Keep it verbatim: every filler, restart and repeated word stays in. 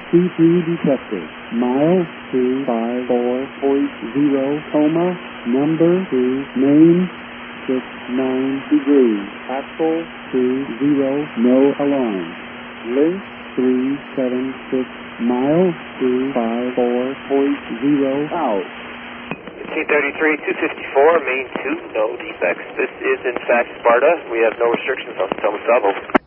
C three detected. Mile two five four point zero, coma, number two, main, six nine degrees. Axle two zero, no alarm. Length three seven six, mile two five four point zero, out. fifteen thirty-three, two fifty-four, main two, no defects. This is in fact Sparta. We have no restrictions on Potomac Sub.